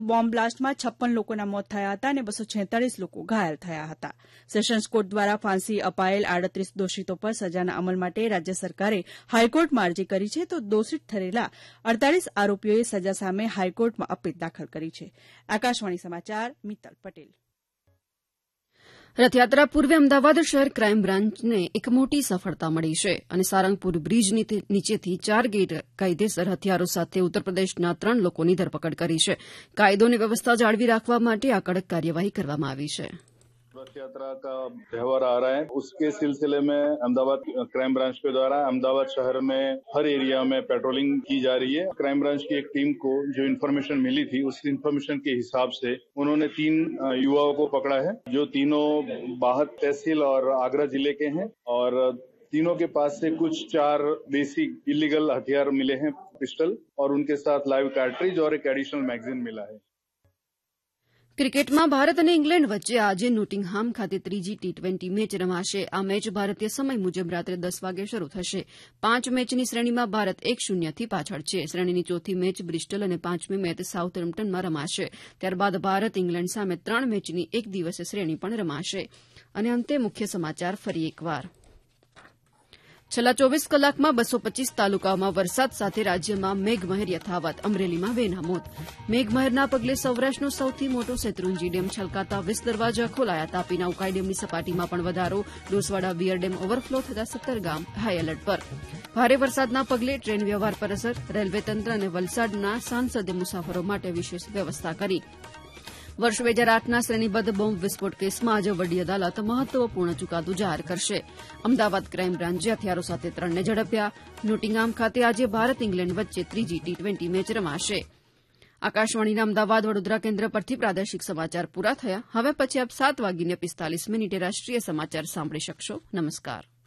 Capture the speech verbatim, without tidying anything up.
Bomb બ્લાસ્ટમાં છપ્પન લોકોના મોત થયા હતા અને બસો છેતાલીસ લોકો ઘાયલ થયા હતા. સેશન્સ કોર્ટ દ્વારા ફાંસી અપાયેલ આડત્રીસ દોષિતો પર સજાના અમલ માટે રાજ્ય સરકારે હાઈકોર્ટમાં અરજી કરી છે, તો દોષિત ઠરેલા અડતાલીસ આરોપીઓએ સજા સામે હાઈકોર્ટમાં અપીલ દાખલ કરી છે. આકાશવાણી સમાચાર મિત્તલ પટેલ. રથયાત્રા પૂર્વે અમદાવાદ શહેર ક્રાઇમ બ્રાન્ચને એક મોટી સફળતા મળી છે અને સારંગપુર બ્રિજ નીચેથી ચાર ગેરકાયદેસર હથિયારો સાથે ઉત્તરપ્રદેશના ત્રણ લોકોની ધરપકડ કરી છે. કાયદો અને વ્યવસ્થા જાળવી રાખવા માટે આ કડક કાર્યવાહી કરવામાં આવી છે. रथ यात्रा का त्योहार आ रहा है, उसके सिलसिले में अहमदाबाद क्राइम ब्रांच के द्वारा अहमदाबाद शहर में हर एरिया में पेट्रोलिंग की जा रही है. क्राइम ब्रांच की एक टीम को जो इन्फॉर्मेशन मिली थी, उस इन्फॉर्मेशन के हिसाब से उन्होंने तीन युवाओं को पकड़ा है, जो तीनों बाहत तहसील और आगरा जिले के हैं और तीनों के पास से कुछ चार बेसिक इलीगल हथियार मिले हैं, पिस्टल, और उनके साथ लाइव कार्ट्रिज और एक एडिशनल मैगजीन मिला है. ક્રિકેટમાં ભારત અને ઇંગ્લેન્ડ વચ્ચે આજે નોટિંગહામ ખાતે ત્રીજી ટી ટ્વેન્ટી મેચ રમાશે. આ મેચ ભારતીય સમય મુજબ રાત્રે દસ વાગે શરૂ થશે. પાંચ મેચની શ્રેણીમાં ભારત એક શૂન્યથી પાછળ છે. શ્રેણીની ચોથી મેચ બ્રિસ્ટલ અને પાંચમી મેચ સાઉથહેમ્પ્ટનમાં રમાશે. ત્યારબાદ ભારત ઇંગ્લેન્ડ સામે ત્રણ મેચની એક દિવસીય શ્રેણી પણ રમાશે. અને અંતે મુખ્ય સમાચાર ફરી એકવાર. છેલ્લા ચોવીસ કલાકમાં બસો પચીસ તાલુકાઓમાં વરસાદ સાથે રાજ્યમાં મેઘમહેર યથાવત. અમરેલીમાં બેના મોત. મેઘમહેરના પગલે સૌરાષ્ટ્રનો સૌથી મોટો શેત્રુંજી ડેમ છલકાતા વીસ દરવાજા ખોલાયા. તાપીના ઉકાઈ ડેમની સપાટીમાં પણ વધારો. ડોસવાડા વિયર ડેમ ઓવરફ્લો થતા સત્તર ગામ હાઈ એલર્ટ પર. ભારે વરસાદના પગલે ટ્રેન વ્યવહાર પર અસર. રેલવે તંત્ર અને વલસાડના સાંસદે મુસાફરો માટે વિશેષ વ્યવસ્થા કરી. વર્ષ બે હજાર આઠના શ્રેણીબદ્ધ બોમ્બ વિસ્ફોટ કેસમાં આજે વડી અદાલત મહત્વપૂર્ણ ચુકાદો જાહેર કરશે. અમદાવાદ ક્રાઇમ બ્રાન્ચે હથિયારો સાથે ત્રણને ઝડપ્યા. નોટિંગહામ ખાતે આજે ભારત ઇંગ્લેન્ડ વચ્ચે ત્રીજી ટી ટ્વેન્ટી મેચ રમાશે. આકાશવાણીના અમદાવાદ વડોદરા કેન્દ્ર પરથી પ્રાદેશિક સમાચાર પૂરા થયા. હવે પછી આપ સાત વાગીને પિસ્તાલીસ મિનિટે રાષ્ટ્રીય સમાચાર સાંભળી શકશો. નમસ્કાર.